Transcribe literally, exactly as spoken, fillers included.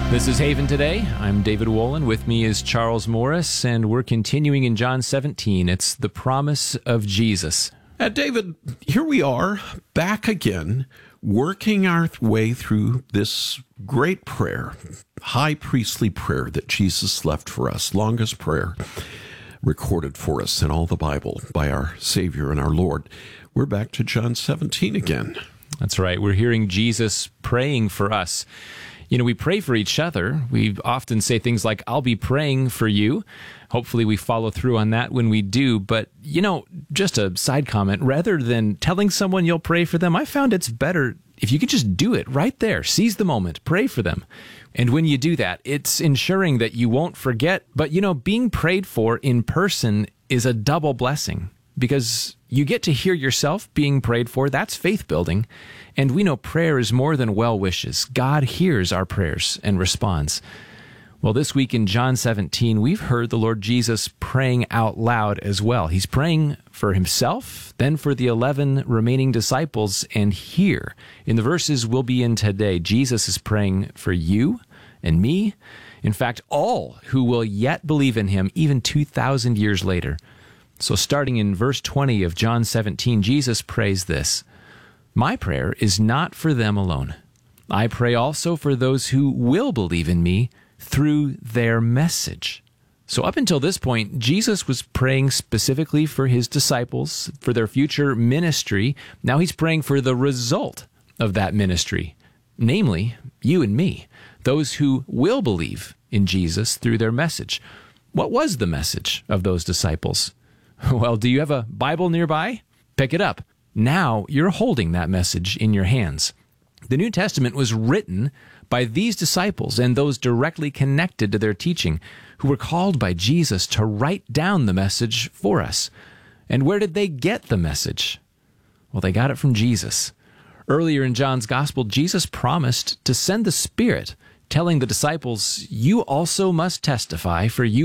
This is Haven Today. I'm David Wolin. With me is Charles Morris, and we're continuing in John seventeen. It's the promise of Jesus. Uh, David, here we are, back again, working our way through this great prayer, high priestly prayer that Jesus left for us, longest prayer recorded for us in all the Bible by our Savior and our Lord. We're back to John seventeen again. That's right. We're hearing Jesus praying for us. You know, we pray for each other. We often say things like, I'll be praying for you. Hopefully we follow through on that when we do. But, you know, just a side comment, rather than telling someone you'll pray for them, I found it's better if you could just do it right there. Seize the moment. Pray for them. And when you do that, it's ensuring that you won't forget. But, you know, being prayed for in person is a double blessing, because you get to hear yourself being prayed for. That's faith building. And we know prayer is more than well wishes. God hears our prayers and responds. Well, this week in John seventeen, we've heard the Lord Jesus praying out loud as well. He's praying for himself, then for the eleven remaining disciples. And here, in the verses we'll be in today, Jesus is praying for you and me. In fact, all who will yet believe in him, even two thousand years later. So starting in verse twenty of John seventeen, Jesus prays this: "My prayer is not for them alone. I pray also for those who will believe in me through their message." So up until this point, Jesus was praying specifically for his disciples, for their future ministry. Now he's praying for the result of that ministry, namely, you and me, those who will believe in Jesus through their message. What was the message of those disciples? Well, do you have a Bible nearby? Pick it up. Now you're holding that message in your hands. The New Testament was written by these disciples and those directly connected to their teaching, who were called by Jesus to write down the message for us. And where did they get the message? Well, they got it from Jesus. Earlier in John's Gospel, Jesus promised to send the Spirit, telling the disciples, "You also must testify, for you